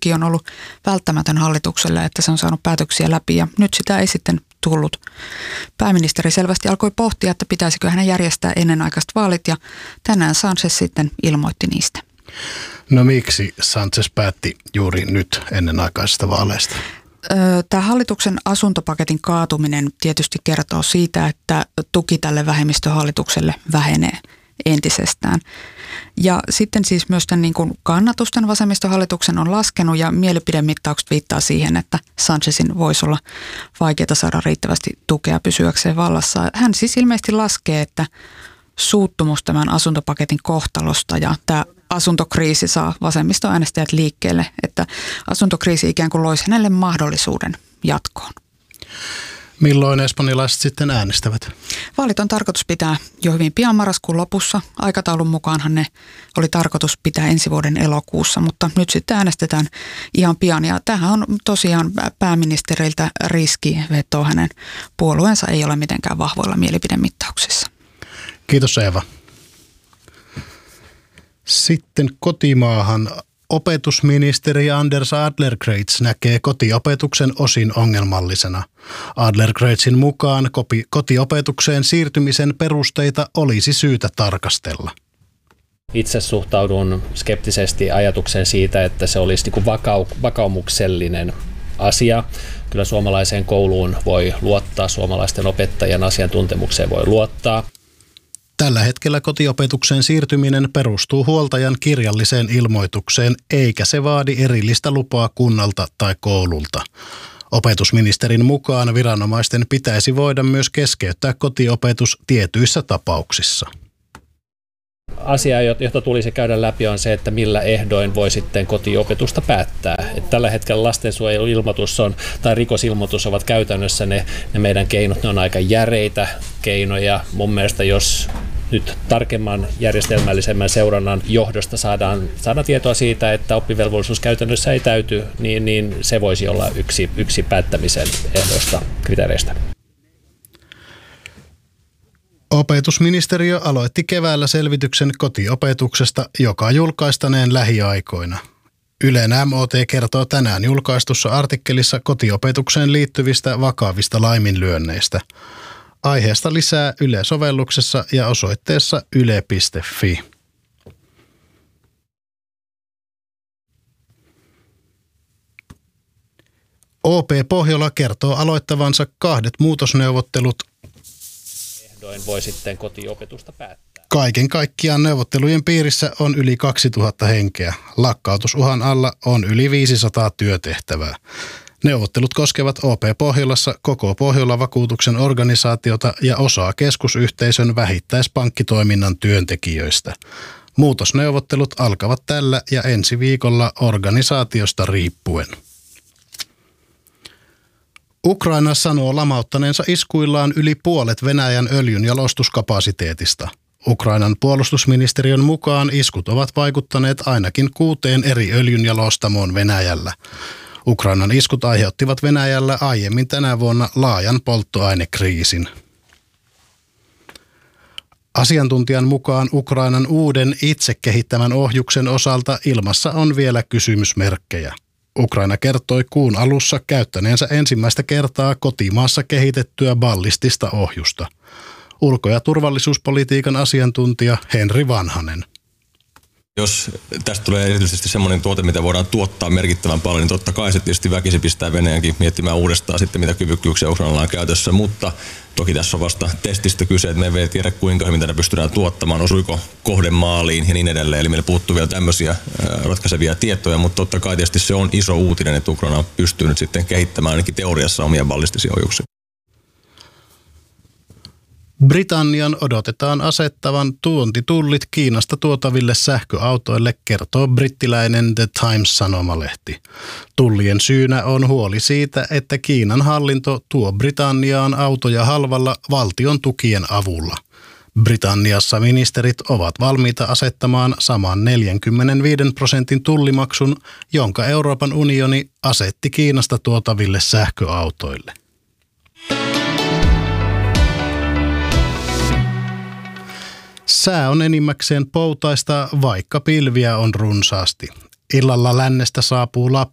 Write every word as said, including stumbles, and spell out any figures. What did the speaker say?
tuki on ollut välttämätön hallitukselle, että se on saanut päätöksiä läpi ja nyt sitä ei sitten tullut. Pääministeri selvästi alkoi pohtia, että pitäisikö hänen järjestää ennenaikaiset vaalit ja tänään Sanchez sitten ilmoitti niistä. No miksi Sanchez päätti juuri nyt ennenaikaisista vaaleista? Tämä hallituksen asuntopaketin kaatuminen tietysti kertoo siitä, että tuki tälle vähemmistöhallitukselle vähenee entisestään. Ja sitten siis myös tämän niin kuin kannatusten vasemmistohallituksen on laskenut ja mielipidemittaukset viittaa siihen, että Sanchezin voisi olla vaikeaa saada riittävästi tukea pysyäkseen vallassa. Hän siis ilmeisesti laskee, että suuttumus tämän asuntopaketin kohtalosta ja tämä asuntokriisi saa vasemmistoäänestäjät liikkeelle, että asuntokriisi ikään kuin loisi hänelle mahdollisuuden jatkoon. Milloin espanjalaiset sitten äänestävät? Vaalit on tarkoitus pitää jo hyvin pian marraskuun lopussa. Aikataulun mukaanhan ne oli tarkoitus pitää ensi vuoden elokuussa, mutta nyt sitten äänestetään ihan pian. Ja tämähän on tosiaan pääministeriltä riskiveto. Hänen puolueensa ei ole mitenkään vahvoilla mielipidemittauksissa. Kiitos Eeva. Sitten kotimaahan. Opetusministeri Anders Adlercreutz näkee kotiopetuksen osin ongelmallisena. Adlercreutzin mukaan kotiopetukseen siirtymisen perusteita olisi syytä tarkastella. Itse suhtaudun skeptisesti ajatukseen siitä, että se olisi niin kuin vakau- vakaumuksellinen asia. Kyllä suomalaiseen kouluun voi luottaa, suomalaisten opettajien asiantuntemukseen voi luottaa. Tällä hetkellä kotiopetukseen siirtyminen perustuu huoltajan kirjalliseen ilmoitukseen, eikä se vaadi erillistä lupaa kunnalta tai koululta. Opetusministerin mukaan viranomaisten pitäisi voida myös keskeyttää kotiopetus tietyissä tapauksissa. Asia, jota tulisi käydä läpi, on se, että millä ehdoin voi sitten kotiopetusta päättää. Että tällä hetkellä lastensuojeluilmoitus on, tai rikosilmoitus ovat käytännössä ne, ne meidän keinot, ne on aika järeitä keinoja. Mun mielestä jos nyt tarkemman järjestelmällisemmän seurannan johdosta saadaan, saadaan tietoa siitä, että oppivelvollisuus käytännössä ei täyty, niin, niin se voisi olla yksi, yksi päättämisen ehdoista kriteereistä. Opetusministeriö aloitti keväällä selvityksen kotiopetuksesta, joka julkaistaneen lähiaikoina. Ylen M O T kertoo tänään julkaistussa artikkelissa kotiopetukseen liittyvistä vakavista laiminlyönneistä. Aiheesta lisää Yle-sovelluksessa ja osoitteessa yle piste fi. O P Pohjola kertoo aloittavansa kahdet muutosneuvottelut. Ehdoin voi sitten kotiopetusta päättää. Kaiken kaikkiaan neuvottelujen piirissä on yli kaksituhatta henkeä. Lakkautusuhan alla on yli viisisataa työtehtävää. Neuvottelut koskevat O P Pohjolassa koko Pohjola-vakuutuksen organisaatiota ja osaa keskusyhteisön vähittäispankkitoiminnan työntekijöistä. Muutosneuvottelut alkavat tällä ja ensi viikolla organisaatiosta riippuen. Ukraina sanoo lamauttaneensa iskuillaan yli puolet Venäjän öljynjalostuskapasiteetista. Ukrainan puolustusministeriön mukaan iskut ovat vaikuttaneet ainakin kuuteen eri öljynjalostamoon Venäjällä. Ukrainan iskut aiheuttivat Venäjällä aiemmin tänä vuonna laajan polttoainekriisin. Asiantuntijan mukaan Ukrainan uuden itse kehittämän ohjuksen osalta ilmassa on vielä kysymysmerkkejä. Ukraina kertoi kuun alussa käyttäneensä ensimmäistä kertaa kotimaassa kehitettyä ballistista ohjusta. Ulko- ja turvallisuuspolitiikan asiantuntija Henri Vanhanen. Jos tästä tulee erityisesti semmoinen tuote, mitä voidaan tuottaa merkittävän paljon, niin totta kai se tietysti väkisin pistää Venäjänkin miettimään uudestaan sitten, mitä kyvykkyyksiä Ukrainalla on käytössä, mutta toki tässä on vasta testistä kyse, että me ei vielä tiedä, kuinka hyvin tätä pystytään tuottamaan, osuiko kohde maaliin ja niin edelleen. Eli meillä puuttuu vielä tämmöisiä ratkaisevia tietoja, mutta totta kai tietysti se on iso uutinen, että Ukraina on pystynyt sitten kehittämään ainakin teoriassa omia ballistisia ohjuksia. Britannian odotetaan asettavan tuontitullit Kiinasta tuotaville sähköautoille, kertoo brittiläinen The Times-sanomalehti. Tullien syynä on huoli siitä, että Kiinan hallinto tuo Britanniaan autoja halvalla valtion tukien avulla. Britanniassa ministerit ovat valmiita asettamaan saman neljäkymmentäviisi prosentin tullimaksun, jonka Euroopan unioni asetti Kiinasta tuotaville sähköautoille. Sää on enimmäkseen poutaista, vaikka pilviä on runsaasti. Illalla lännestä saapuu